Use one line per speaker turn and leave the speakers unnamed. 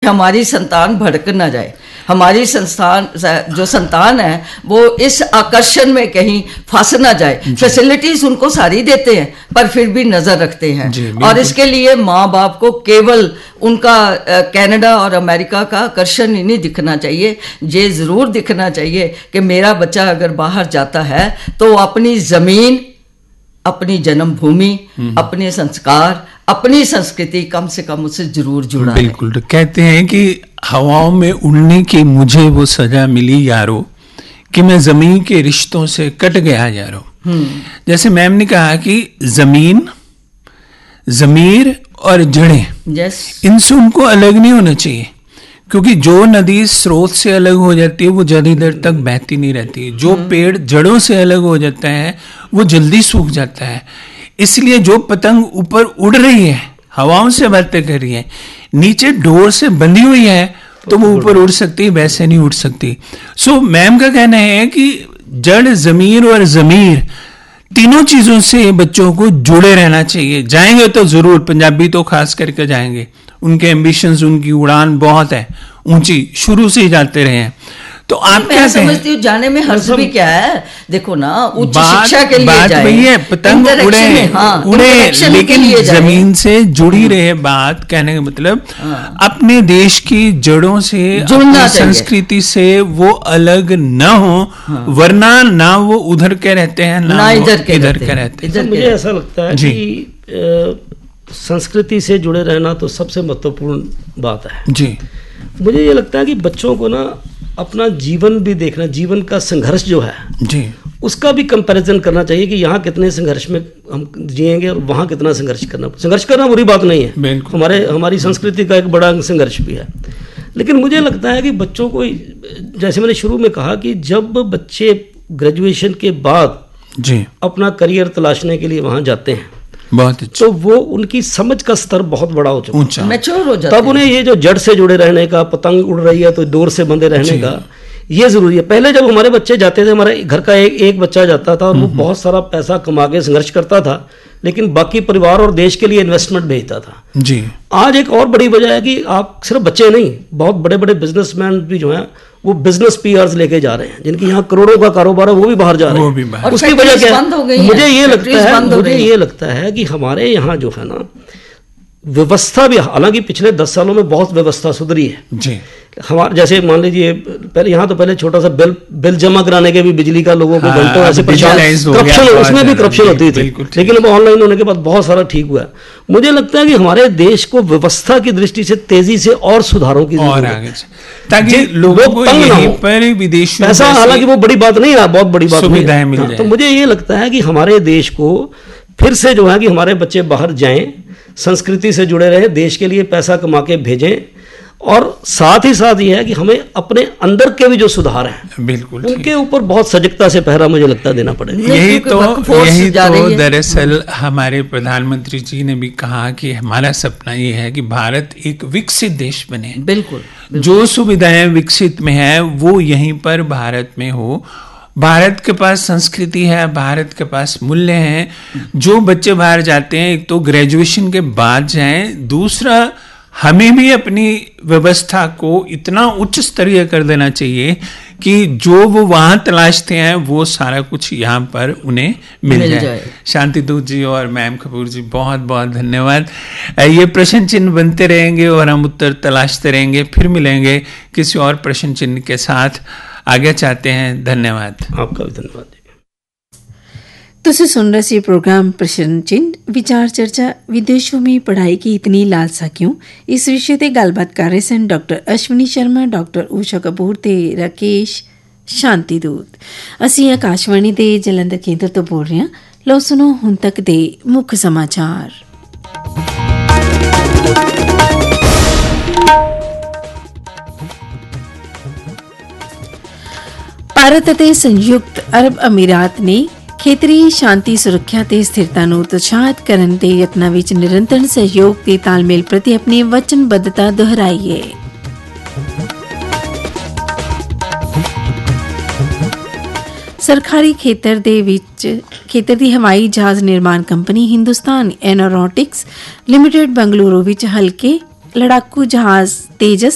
हमारी संतान भड़क ना जाए, हमारी जो संतान है वो इस आकर्षण में कहीं फंस ना जाए। फैसिलिटीज उनको सारी देते हैं पर फिर भी नजर रखते हैं, और इसके लिए माँ बाप को केवल उनका कनाडा और अमेरिका का आकर्षण ही नहीं दिखना चाहिए, ये जरूर दिखना चाहिए कि मेरा बच्चा अगर बाहर जाता है तो अपनी जमीन, अपनी जन्मभूमि, अपने संस्कार, अपनी संस्कृति कम से कम उससे जरूर जुड़ा है।
बिल्कुल। तो कहते हैं कि हवाओं में उड़ने की मुझे वो सजा मिली यारो कि मैं जमीन के रिश्तों से कट गया यारो। जैसे मैम ने कहा कि जमीन, जमीर और जड़ें, इनसे उनको अलग नहीं होना चाहिए, क्योंकि जो नदी स्रोत से अलग हो जाती है वो ज्यादा देर तक बहती नहीं रहती। जो पेड़ जड़ों से अलग हो जाता है वो जल्दी सूख जाता है। इसलिए जो पतंग ऊपर उड़ रही है, हवाओं से बातें कर रही है, नीचे डोर से बंधी हुई है तो वो ऊपर उड़ सकती है, वैसे नहीं उड़ सकती। सो मैम का कहना है कि जड़, जमीर और जमीर, तीनों चीजों से बच्चों को जुड़े रहना चाहिए। जाएंगे तो जरूर, पंजाबी तो खास करके जाएंगे, उनके एम्बिशंस, उनकी उड़ान बहुत है ऊंची, शुरू से ही जाते रहे हैं। तो आप क्या
समझती हूँ जाने में हर्ज भी क्या है? देखो ना, उच्च शिक्षा के लिए
बात वही है, पतंग उड़े लेकिन जमीन से जुड़ी रहे। बात कहने का मतलब अपने देश की जड़ों से, अपनी संस्कृति से वो अलग न हो, वरना ना वो उधर के रहते हैं ना इधर के रहते हैं।
मुझे ऐसा लगता है कि संस्कृति से जुड़े रहना तो सबसे महत्वपूर्ण बात है जी। मुझे ये लगता है कि बच्चों को ना अपना जीवन भी देखना, जीवन का संघर्ष जो है जी, उसका भी कंपैरिजन करना चाहिए कि यहाँ कितने संघर्ष में हम जिएंगे और वहाँ कितना संघर्ष करना बुरी बात नहीं है, हमारी संस्कृति का एक बड़ा संघर्ष भी है। लेकिन मुझे लगता है कि बच्चों को, जैसे मैंने शुरू में कहा कि जब बच्चे ग्रेजुएशन के बाद जी अपना करियर तलाशने के लिए वहाँ जाते हैं, बहुत अच्छा, तो वो उनकी समझ का स्तर बहुत बड़ा हो चुका है, मैच्योर हो जाता है। तब उन्हें ये जो जड़ से जुड़े रहने का, पतंग उड़ रही है तो डोर से बंधे रहने का, ये जरूरी है। पहले जब हमारे बच्चे जाते थे, हमारे घर का एक बच्चा जाता था और वो बहुत सारा पैसा कमा के संघर्ष करता था, लेकिन बाकी परिवार और देश के लिए इन्वेस्टमेंट भेजता था जी। आज एक और बड़ी वजह है कि आप सिर्फ बच्चे नहीं, बहुत बड़े बड़े बिजनेसमैन भी जो हैं वो बिजनेस पीआर्स लेके जा रहे हैं, जिनके यहाँ करोड़ों का कारोबार है, वो भी बाहर जा रहे हैं। और उसकी वजह क्या है? मुझे ये लगता है कि हमारे यहाँ जो है ना व्यवस्था भी, हालांकि पिछले 10 सालों में बहुत व्यवस्था सुधरी है जी। हमारे जैसे मान लीजिए पहले छोटा सा बिल जमा कराने के भी बिजली का लोगों को घंटों ऐसे करप्शन, उसमें भी करप्शन होती थी, लेकिन अब ऑनलाइन होने के बाद बहुत सारा ठीक हुआ है। मुझे लगता है कि हमारे देश को व्यवस्था की दृष्टि से तेजी से और सुधारों की जरूरत है, ताकि लोगों को यहीं पर विदेश में, ऐसा हालांकि वो बड़ी बात नहीं है, बहुत बड़ी बात नहीं है। तो मुझे ये लगता है कि हमारे देश को फिर से जो है कि हमारे बच्चे बाहर जाएं, संस्कृति से जुड़े रहे, देश के लिए पैसा कमा के भेजें, और साथ ही साथ ये है कि हमें अपने अंदर के भी जो सुधार हैं बिल्कुल उनके ऊपर बहुत सजगता से पहरा मुझे लगता है देना पड़ेगा।
यही तो दरअसल हमारे प्रधानमंत्री जी ने भी कहा कि हमारा सपना ये है कि भारत एक विकसित देश बने। बिल्कुल, जो सुविधाएं विकसित में है वो यहीं पर भारत में हो। भारत के पास संस्कृति है, भारत के पास मूल्य हैं। जो बच्चे बाहर जाते हैं, एक तो ग्रेजुएशन के बाद जाएं, दूसरा हमें भी अपनी व्यवस्था को इतना उच्च स्तरीय कर देना चाहिए कि जो वो वहां तलाशते हैं वो सारा कुछ यहाँ पर उन्हें मिल जाए। शांति दूत जी और मैम कपूर जी, बहुत बहुत धन्यवाद। ये प्रश्न चिन्ह बनते रहेंगे और हम उत्तर तलाशते रहेंगे। फिर मिलेंगे किसी और प्रश्न चिन्ह के साथ। आगे चाहते हैं। धन्यवाद।
आपका भी धन्यवाद।
ਤੁਸੀਂ सुन रहे सी प्रोग्राम प्रश्न चिन्ह विचार चर्चा विदेशों में पढ़ाई की इतनी लालसा क्यों, इस विषय ते गलबात कर रहे सन डॉक्टर अश्विनी शर्मा, डॉक्टर ऊषा कपूर ते राकेश शांति दूत। ਅਸੀਂ आकाशवाणी ਦੇ ਜਲੰਧਰ ਕੇਂਦਰ ਤੋਂ बोल रहे हैं। लो सुनो ਹੁਣ तक ਦੇ मुख्य समाचार। ਭਾਰਤ ਅਤੇ ਸੰਯੁਕਤ ਅਰਬ ਅਮੀਰਾਤ ਨੇ ਖੇਤਰੀ ਸ਼ਾਂਤੀ, ਸੁਰੱਖਿਆ ਤੇ ਸਥਿਰਤਾ ਨੂੰ ਉਤਸ਼ਾਹਿਤ ਕਰਨ ਦੇ ਯਤਨਾਂ ਵਿੱਚ ਨਿਰੰਤਰ ਸਹਿਯੋਗ ਤੇ ਤਾਲਮੇਲ ਪ੍ਰਤੀ ਆਪਣੀ ਵਚਨਬੱਧਤਾ ਦੁਹਰਾਈ ਹੈ। ਸਰਕਾਰੀ ਖੇਤਰ ਦੀ ਹਵਾਈ ਜਹਾਜ਼ ਨਿਰਮਾਣ company Hindustan aeronautics limited Bengaluru ਵਿੱਚ ਹਲਕੇ ਲੜਾਕੂ ਜਹਾਜ਼ ਤੇਜਸ